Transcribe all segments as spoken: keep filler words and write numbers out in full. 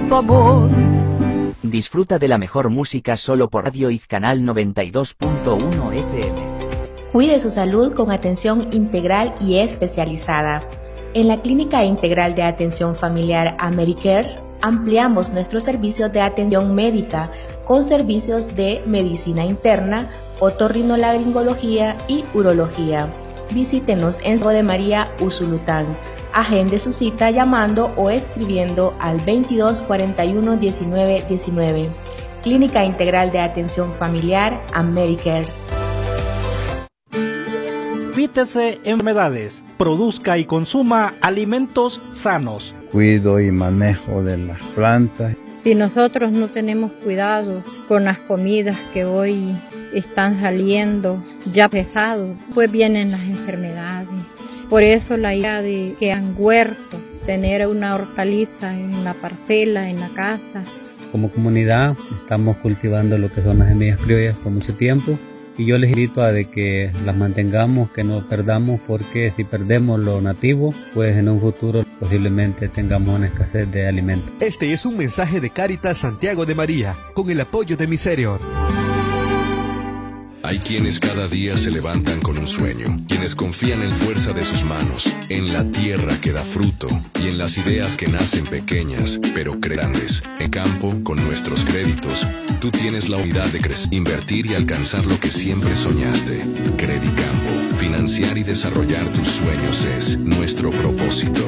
tu amor. Disfruta de la mejor música solo por Radio Izcanal noventa y dos punto uno F M. Cuide su salud con atención integral y especializada. En la Clínica Integral de Atención Familiar AmeriCares ampliamos nuestros servicios de atención médica con servicios de medicina interna, otorrinolaringología y urología. Visítenos en Santiago de María, Usulután. Agende su cita llamando o escribiendo al veintidós cuarenta y uno diecinueve diecinueve. Clínica Integral de Atención Familiar AmeriCares. Evítese enfermedades, produzca y consuma alimentos sanos. Cuido y manejo de las plantas. Si nosotros no tenemos cuidado con las comidas que hoy están saliendo ya pesados, pues vienen las enfermedades. Por eso la idea de que han huerto, tener una hortaliza en la parcela, en la casa. Como comunidad estamos cultivando lo que son las semillas criollas por mucho tiempo. Y yo les invito a de que las mantengamos, que no perdamos, porque si perdemos lo nativo, pues en un futuro posiblemente tengamos una escasez de alimentos. Este es un mensaje de Cáritas Santiago de María, con el apoyo de Miserior. Hay quienes cada día se levantan con un sueño, quienes confían en la fuerza de sus manos, en la tierra que da fruto y en las ideas que nacen pequeñas, pero grandes. En campo, con nuestros créditos, tú tienes la unidad de crecer, invertir y alcanzar lo que siempre soñaste. Credicampo, financiar y desarrollar tus sueños es nuestro propósito.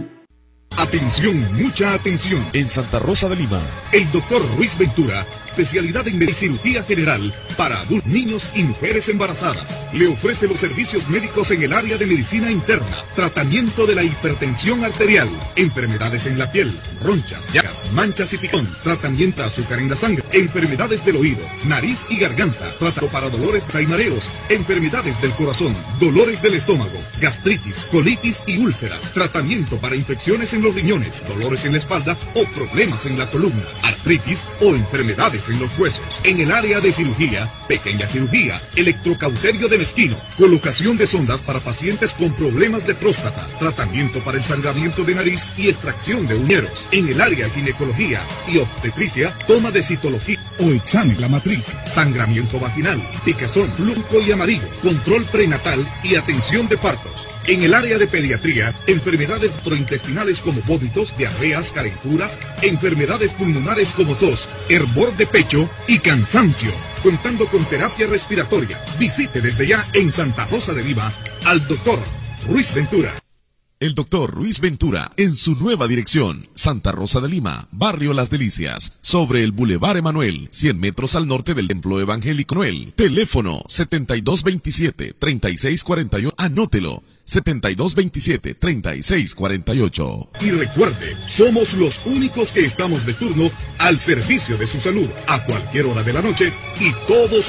Atención, mucha atención. En Santa Rosa de Lima, el doctor Ruiz Ventura, especialidad en cirugía general para adultos, niños y mujeres embarazadas. Le ofrece los servicios médicos en el área de medicina interna, tratamiento de la hipertensión arterial, enfermedades en la piel, ronchas, llagas, manchas y picón, tratamiento de azúcar en la sangre, enfermedades del oído, nariz y garganta, tratamiento para dolores y mareos, enfermedades del corazón, dolores del estómago, gastritis, colitis y úlceras, tratamiento para infecciones en los riñones, dolores en la espalda o problemas en la columna, artritis o enfermedades en los huesos. En el área de cirugía, pequeña cirugía, electrocauterio de mezquino, colocación de sondas para pacientes con problemas de próstata, tratamiento para el sangramiento de nariz y extracción de uñeros. En el área de ginecología y obstetricia, toma de citología o examen de la matriz, sangramiento vaginal, picazón, blanco y amarillo, control prenatal y atención de partos. En el área de pediatría, enfermedades gastrointestinales como vómitos, diarreas, calenturas, enfermedades pulmonares como tos, hervor de pecho y cansancio. Contando con terapia respiratoria. Visite desde ya en Santa Rosa de Lima al doctor Ruiz Ventura. El doctor Ruiz Ventura en su nueva dirección, Santa Rosa de Lima, Barrio Las Delicias, sobre el Boulevard Emanuel, cien metros al norte del Templo Evangélico Noel. Teléfono setenta y dos veintisiete, treinta y seis cuarenta y ocho. Anótelo, setenta y dos veintisiete, treinta y seis cuarenta y ocho. Y recuerde, somos los únicos que estamos de turno al servicio de su salud a cualquier hora de la noche y todos